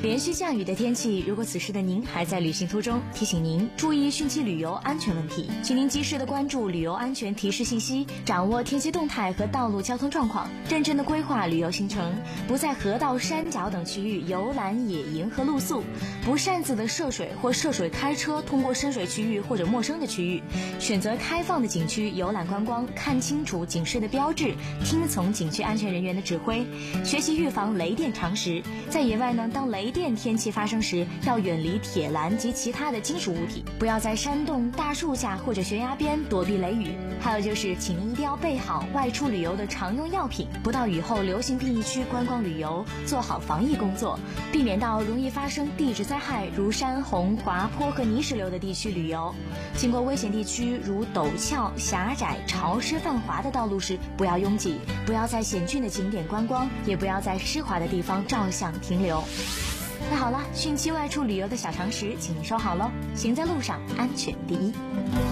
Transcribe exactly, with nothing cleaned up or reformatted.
连续下雨的天气，如果此时的您还在旅行途中，提醒您注意汛期旅游安全问题，请您及时的关注旅游安全提示信息，掌握天气动态和道路交通状况，认真的规划旅游行程，不在河道、山脚等区域游览、野营和露宿，不擅自的涉水或涉水开车通过深水区域或者陌生的区域，选择开放的景区游览观光，看清楚警示的标志，听从景区安全人员的指挥，学习预防雷电常识。在野外呢，当雷电天气发生时，要远离铁栏及其他的金属物体，不要在山洞、大树下或者悬崖边躲避雷雨。还有就是，请您一定要备好外出旅游的常用药品，不到雨后流行病疫区观光旅游，做好防疫工作，避免到容易发生地质灾害如山洪、滑坡和泥石流的地区旅游。经过危险地区如陡峭、狭窄、潮湿、泛滑的道路时，不要拥挤，不要在险峻的景点观光，也不要在湿滑的地方照相停留。那好了，汛期外出旅游的小常识，请您收好喽。行在路上，安全第一。